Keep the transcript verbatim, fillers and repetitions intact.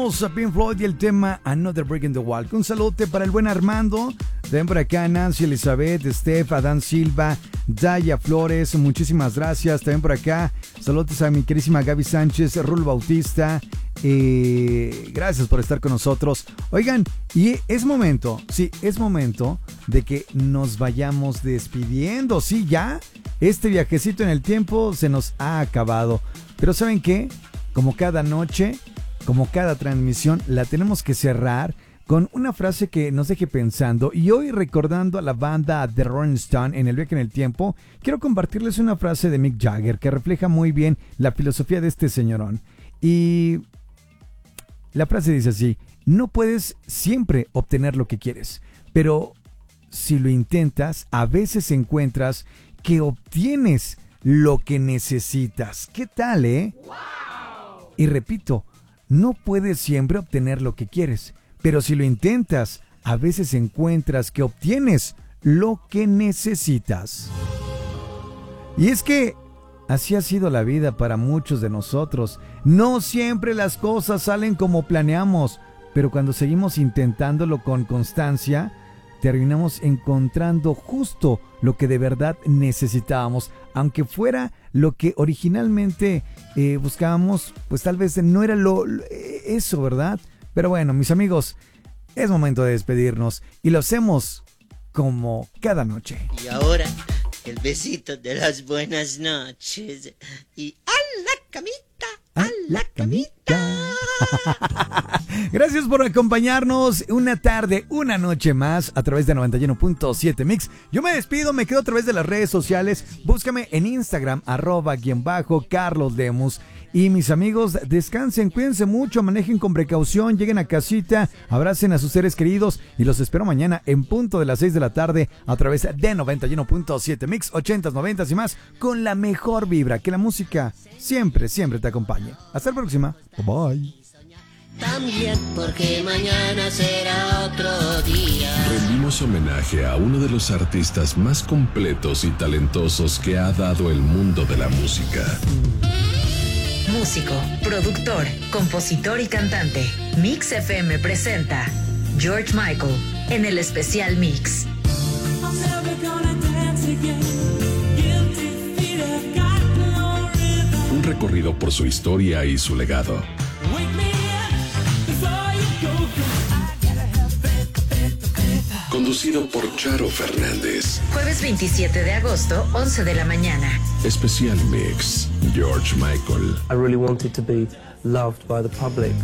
A Pink Floyd y el tema Another Brick in the Wall. Un saludo para el buen Armando. También por acá Nancy Elizabeth, Steph, Adán Silva, Daya Flores, muchísimas gracias. También por acá saludos a mi querísima Gaby Sánchez, Rul Bautista. Eh, gracias por estar con nosotros. Oigan, y es momento, sí, es momento de que nos vayamos despidiendo. Sí, ya, este viajecito en el tiempo se nos ha acabado. Pero ¿saben qué? Como cada noche, como cada transmisión, la tenemos que cerrar con una frase que nos deje pensando. Y hoy, recordando a la banda The Rolling Stone en el viaje en el tiempo, quiero compartirles una frase de Mick Jagger que refleja muy bien la filosofía de este señorón. Y la frase dice así: no puedes siempre obtener lo que quieres, pero si lo intentas, a veces encuentras que obtienes lo que necesitas. ¿Qué tal, eh? ¡Wow! Y repito, no puedes siempre obtener lo que quieres, pero si lo intentas, a veces encuentras que obtienes lo que necesitas. Y es que así ha sido la vida para muchos de nosotros. No siempre las cosas salen como planeamos, pero cuando seguimos intentándolo con constancia, terminamos encontrando justo lo que de verdad necesitábamos. Aunque fuera lo que originalmente eh, buscábamos, pues tal vez no era lo, lo eso, ¿verdad? Pero bueno, mis amigos, es momento de despedirnos y lo hacemos como cada noche. Y ahora, el besito de las buenas noches. Y a la camita, a la camita. Gracias por acompañarnos una tarde, una noche más a través de noventa y uno punto siete Mix. Yo me despido, me quedo a través de las redes sociales. Búscame en Instagram, arroba guión bajo Carlos Lemus. Y mis amigos, descansen, cuídense mucho, manejen con precaución, lleguen a casita, abracen a sus seres queridos y los espero mañana en punto de las seis de la tarde a través de noventa y uno punto siete Mix, ochentas, noventas y más, con la mejor vibra, que la música siempre, siempre te acompañe. Hasta la próxima, bye bye. También porque mañana será otro día. Rendimos homenaje a uno de los artistas más completos y talentosos que ha dado el mundo de la música. Músico, productor, compositor y cantante. Mix F M presenta George Michael en el especial Mix. Un recorrido por su historia y su legado. Conducido por Charo Fernández. Jueves veintisiete de agosto, once de la mañana. Especial Mix, George Michael. I really wanted to be loved by the public.